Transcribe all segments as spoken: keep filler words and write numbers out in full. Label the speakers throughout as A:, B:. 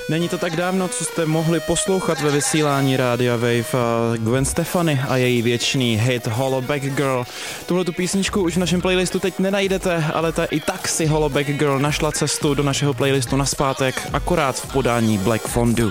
A: Není to tak dávno, co jste mohli poslouchat ve vysílání Rádia Wave Gwen Stefani a její věčný hit Hollaback Girl. Tuhletu písničku už v našem playlistu teď nenajdete, ale ta i tak si Hollaback Girl našla cestu do našeho playlistu nazpátek, akorát v podání Black Fondue.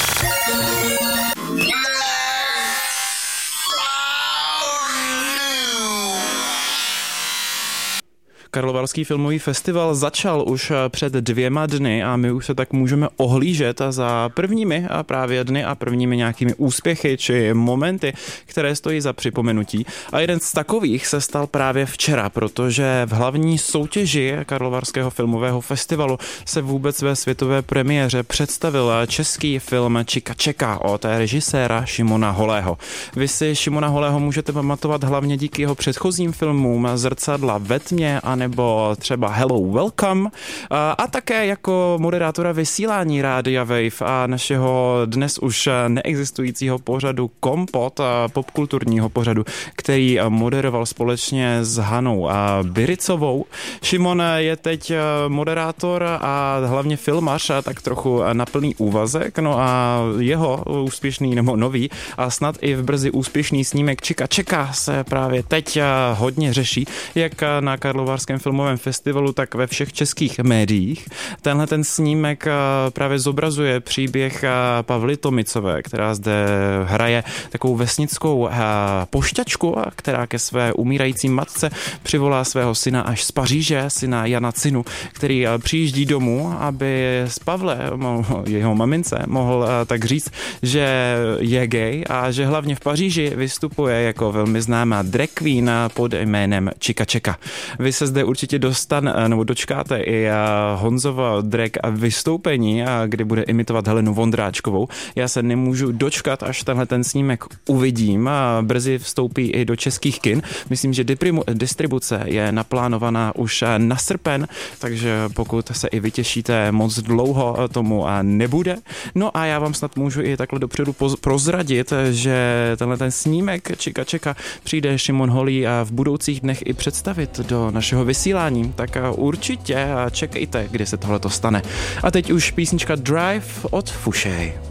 A: Karlovarský filmový festival začal už před dvěma dny a my už se tak můžeme ohlížet za prvními a právě dny a prvními nějakými úspěchy či momenty, které stojí za připomenutí. A jeden z takových se stal právě včera, protože v hlavní soutěži Karlovarského filmového festivalu se vůbec ve světové premiéře představil český film Čika čeká od režiséra Šimona Holého. Vy si Šimona Holého můžete pamatovat hlavně díky jeho předchozím filmům Zrcadla ve tmě a nebo třeba Hello Welcome a, a také jako moderátora vysílání Rádia Wave a našeho dnes už neexistujícího pořadu Kompot, popkulturního pořadu, který moderoval společně s Hanou Biricovou. Šimon je teď moderátor a hlavně filmař, tak trochu na plný úvazek, no a jeho úspěšný nebo nový a snad i v brzy úspěšný snímek Čika čeká se právě teď hodně řeší, jak na Karlovarském filmovém festivalu, tak ve všech českých médiích. Tenhle ten snímek právě zobrazuje příběh Pavly Tomicové, která zde hraje takovou vesnickou pošťačku, která ke své umírající matce přivolá svého syna až z Paříže, syna Jana Cinu, který přijíždí domů, aby s Pavle, jeho mamince, mohl tak říct, že je gay a že hlavně v Paříži vystupuje jako velmi známá drag queen pod jménem Čika čeka. Vy se zde určitě dostan, nebo dočkáte i Honzova drag a vystoupení, kdy bude imitovat Helenu Vondráčkovou. Já se nemůžu dočkat, až tenhle ten snímek uvidím a brzy vstoupí i do českých kin. Myslím, že distribuce je naplánovaná už na srpen, takže pokud se i vytěšíte, moc dlouho tomu nebude. No a já vám snad můžu i takhle dopředu prozradit, že tenhle ten snímek Čika čeka přijde Šimon Holý a v budoucích dnech i představit do našeho vysílání, tak určitě čekejte, kdy se tohleto stane. A teď už písnička Drive od Fušej.